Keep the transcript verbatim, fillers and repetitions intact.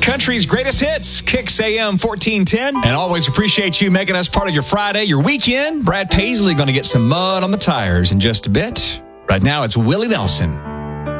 country's greatest hits, Kicks A M fourteen ten. And always appreciate you making us part of your Friday, your weekend. Brad Paisley going to get some mud on the tires in just a bit. Right now, it's Willie Nelson.